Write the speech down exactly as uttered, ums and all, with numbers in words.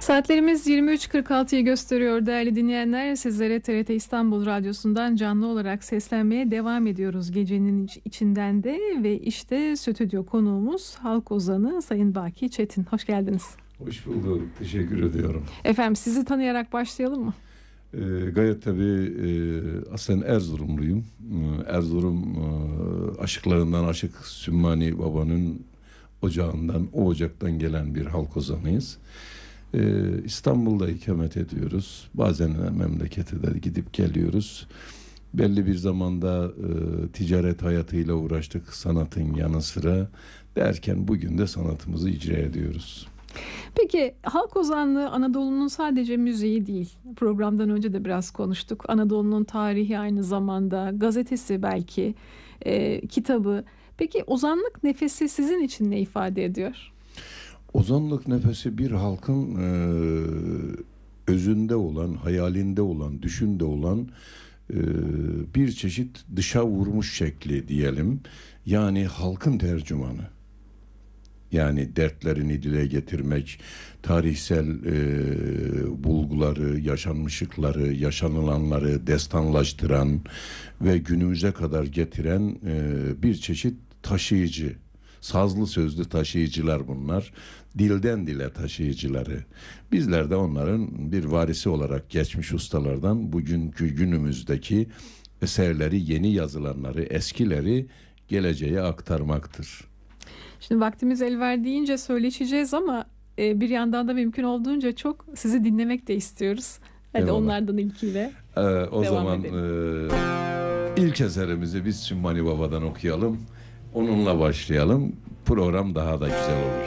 Saatlerimiz yirmi üç kırk altıyı gösteriyor değerli dinleyenler. Sizlere T R T İstanbul Radyosu'ndan canlı olarak seslenmeye devam ediyoruz gecenin içinden de ve işte stüdyo konuğumuz halk ozanı Sayın Baki Çetin. Hoş geldiniz. Hoş bulduk. Teşekkür ediyorum. Efendim sizi tanıyarak başlayalım mı? E, gayet tabii e, aslen Erzurumluyum. E, Erzurum e, aşıklarından Aşık Sümmani Baba'nın ocağından, o ocaktan gelen bir halk ozanıyız. E, İstanbul'da ikamet ediyoruz. Bazen memlekete de gidip geliyoruz. Belli bir zamanda e, ticaret hayatıyla uğraştık sanatın yanı sıra derken bugün de sanatımızı icra ediyoruz. Peki halk ozanlığı Anadolu'nun sadece müziği değil. Programdan önce de biraz konuştuk. Anadolu'nun tarihi aynı zamanda, gazetesi belki, e, kitabı. Peki ozanlık nefesi sizin için ne ifade ediyor? Ozanlık nefesi bir halkın e, özünde olan, hayalinde olan, düşünde olan e, bir çeşit dışa vurmuş şekli diyelim. Yani halkın tercümanı. Yani dertlerini dile getirmek, tarihsel e, bulguları, yaşanmışlıkları, yaşanılanları destanlaştıran ve günümüze kadar getiren e, bir çeşit taşıyıcı, sazlı sözlü taşıyıcılar bunlar. Dilden dile taşıyıcıları. Bizler de onların bir varisi olarak geçmiş ustalardan bugünkü günümüzdeki eserleri, yeni yazılanları, eskileri geleceğe aktarmaktır. Şimdi vaktimiz el verdiğince söyleşeceğiz ama e, bir yandan da mümkün olduğunca çok sizi dinlemek de istiyoruz. Hadi Eyvallah. Onlardan ilkiyle ee, o devam zaman edelim. E, ilk eserimizi biz Sümmani Baba'dan okuyalım. Onunla başlayalım. Program daha da güzel olur.